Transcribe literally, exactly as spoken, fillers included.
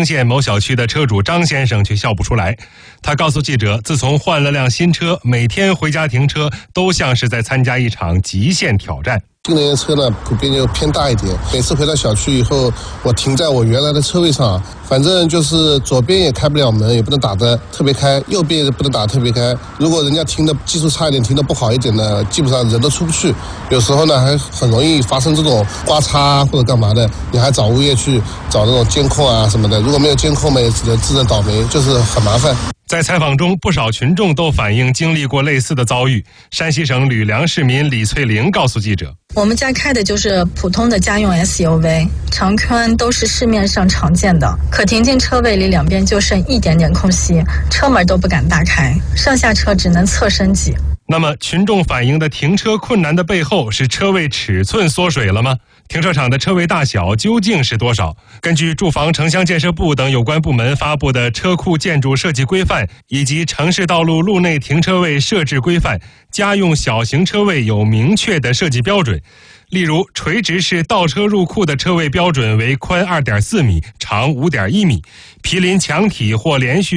丰县某小区的车主张先生却笑不出来。他告诉记者，自从换了辆新车，每天回家停车都像是在参加一场极限挑战。 新能源车呢，普遍就偏大一点。每次回到小区以后，我停在我原来的车位上，反正就是左边也开不了门，也不能打得特别开，右边也不能打得特别开。如果人家停的技术差一点，停的不好一点呢，基本上人都出不去。有时候呢，还很容易发生这种刮擦或者干嘛的，你还找物业去找那种监控啊什么的。如果没有监控嘛，也只能自认倒霉，就是很麻烦。 在采访中，不少群众都反映经历过类似的遭遇。山西省吕梁市民李翠玲告诉记者， 我们家开的就是普通的家用 S U V， 长圈都是市面上常见的，可停进车位里两边就剩一点点空隙，车门都不敢打开，上下车只能侧身挤。 那么群众反映的停车困难的背后，是车位尺寸缩水了吗？停车场的车位大小究竟是多少？根据住房城乡建设部等有关部门发布的车库建筑设计规范以及城市道路路内停车位设置规范，家用小型车位有明确的设计标准。例如，垂直式倒车入库的车位标准为宽 二点四米，长 五点一米，毗邻墙体或连续